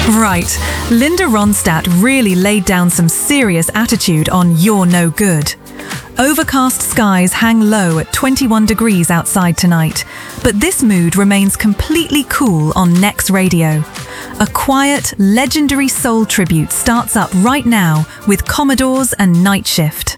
Right, Linda Ronstadt really laid down some serious attitude on You're No Good. Overcast skies hang low at 21 degrees outside tonight, but this mood remains completely cool on Nex Radio. A quiet, legendary soul tribute starts up right now with Commodores and Night Shift.